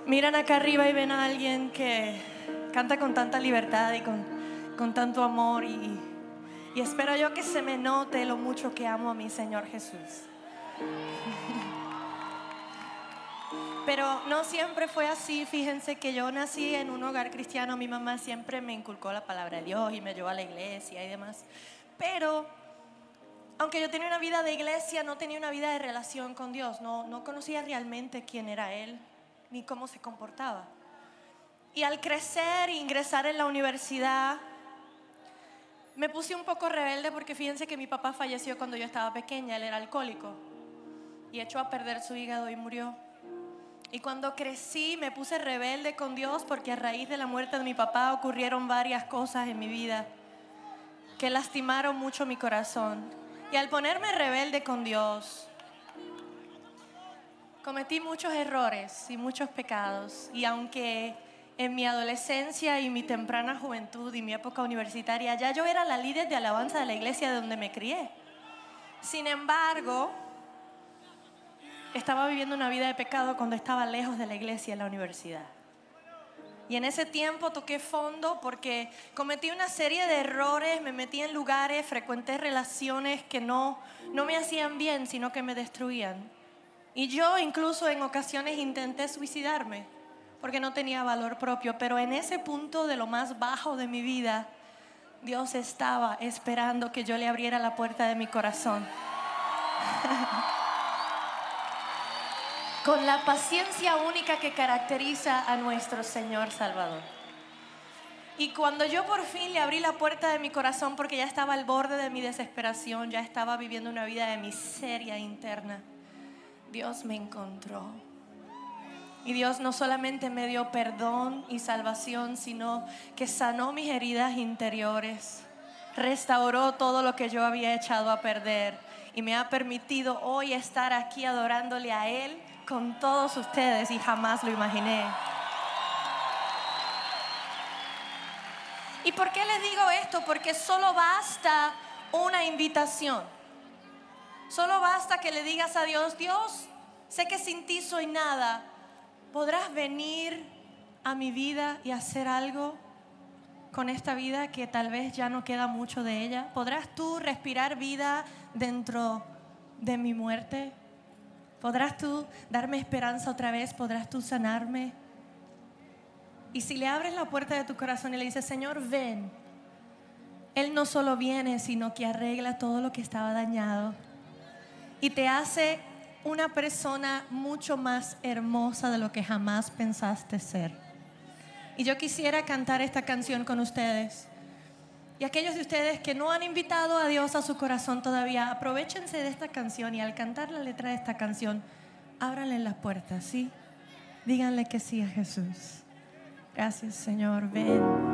miran acá arriba y ven a alguien que canta con tanta libertad y con tanto amor y espero yo que se me note lo mucho que amo a mi Señor Jesús. Pero no siempre fue así. Fíjense que yo nací en un hogar cristiano. Mi mamá siempre me inculcó la palabra de Dios y me llevó a la iglesia y demás. Pero aunque yo tenía una vida de iglesia, no tenía una vida de relación con Dios. No conocía realmente quién era Él ni cómo se comportaba. Y al crecer e ingresar en la universidad, me puse un poco rebelde porque fíjense que mi papá falleció cuando yo estaba pequeña. Él era alcohólico y echó a perder su hígado y murió. Y cuando crecí me puse rebelde con Dios porque a raíz de la muerte de mi papá ocurrieron varias cosas en mi vida que lastimaron mucho mi corazón. Y al ponerme rebelde con Dios, cometí muchos errores y muchos pecados. Y aunque en mi adolescencia y mi temprana juventud y mi época universitaria ya yo era la líder de alabanza de la iglesia de donde me crié, sin embargo, estaba viviendo una vida de pecado cuando estaba lejos de la iglesia en la universidad. Y en ese tiempo toqué fondo porque cometí una serie de errores, me metí en lugares, frecuenté relaciones que no me hacían bien, sino que me destruían. Y yo incluso en ocasiones intenté suicidarme porque no tenía valor propio. Pero en ese punto de lo más bajo de mi vida, Dios estaba esperando que yo le abriera la puerta de mi corazón. Con la paciencia única que caracteriza a nuestro Señor Salvador. Y cuando yo por fin le abrí la puerta de mi corazón, porque ya estaba al borde de mi desesperación, ya estaba viviendo una vida de miseria interna, Dios me encontró. Y Dios no solamente me dio perdón y salvación, sino que sanó mis heridas interiores, restauró todo lo que yo había echado a perder y me ha permitido hoy estar aquí adorándole a Él con todos ustedes, y jamás lo imaginé. ¿Y por qué les digo esto? Porque solo basta una invitación. Solo basta que le digas a Dios: Dios, sé que sin ti soy nada. ¿Podrás venir a mi vida y hacer algo con esta vida que tal vez ya no queda mucho de ella? ¿Podrás tú respirar vida dentro de mi muerte? ¿Podrás tú darme esperanza otra vez? ¿Podrás tú sanarme? Y si le abres la puerta de tu corazón y le dices: Señor, ven, Él no solo viene, sino que arregla todo lo que estaba dañado y te hace una persona mucho más hermosa de lo que jamás pensaste ser. Y yo quisiera cantar esta canción con ustedes. Y aquellos de ustedes que no han invitado a Dios a su corazón todavía, aprovéchense de esta canción y al cantar la letra de esta canción, ábranle las puertas, ¿sí? Díganle que sí a Jesús. Gracias, Señor, ven.